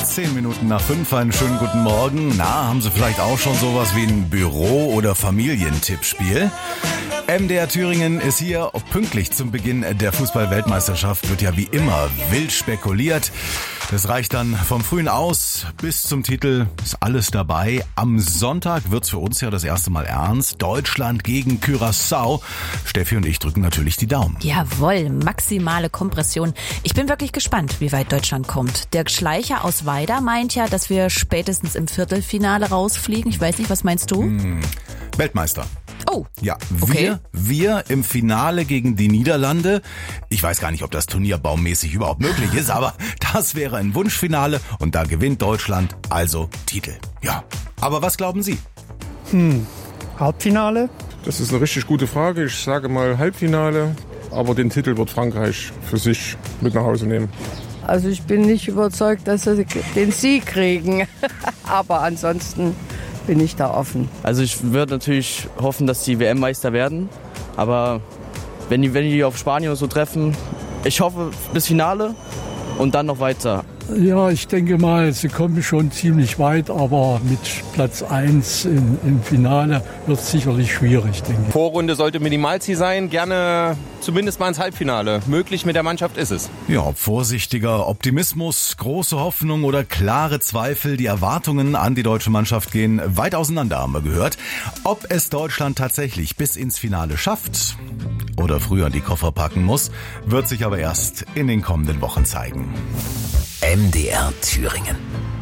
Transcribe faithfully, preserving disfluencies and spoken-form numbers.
Zehn Minuten nach fünf, einen schönen guten Morgen. Na, haben Sie vielleicht auch schon sowas wie ein Büro- oder Familientippspiel? M D R Thüringen ist hier pünktlich zum Beginn der Fußball-Weltmeisterschaft. Wird ja wie immer wild spekuliert. Das reicht dann vom frühen Aus bis zum Titel. Ist alles dabei. Am Sonntag wird's für uns ja das erste Mal ernst. Deutschland gegen Curaçao. Steffi und ich drücken natürlich die Daumen. Jawohl, maximale Kompression. Ich bin wirklich gespannt, wie weit Deutschland kommt. Dirk Schleicher aus Weida meint ja, dass wir spätestens im Viertelfinale rausfliegen. Ich weiß nicht, was meinst du? Hm, Weltmeister. Oh, ja, wir, okay. wir im Finale gegen die Niederlande. Ich weiß gar nicht, ob das turnierbaummäßig überhaupt möglich ist, aber das wäre ein Wunschfinale und da gewinnt Deutschland, also Titel. Ja, aber was glauben Sie? Hm, Halbfinale? Das ist eine richtig gute Frage. Ich sage mal Halbfinale, aber den Titel wird Frankreich für sich mit nach Hause nehmen. Also ich bin nicht überzeugt, dass sie den Sieg kriegen, aber ansonsten bin ich da offen. Also ich würde natürlich hoffen, dass die W M-Meister werden, aber wenn die, wenn die auf Spanien so treffen, ich hoffe bis Finale und dann noch weiter. Ja, ich denke mal, sie kommen schon ziemlich weit, aber mit Platz eins im, im Finale wird es sicherlich schwierig, denke ich. Vorrunde sollte Minimalziel sein, gerne zumindest mal ins Halbfinale. Möglich mit der Mannschaft ist es. Ja, ob vorsichtiger Optimismus, große Hoffnung oder klare Zweifel, die Erwartungen an die deutsche Mannschaft gehen weit auseinander, haben wir gehört. Ob es Deutschland tatsächlich bis ins Finale schafft oder früher die Koffer packen muss, wird sich aber erst in den kommenden Wochen zeigen. M D R Thüringen.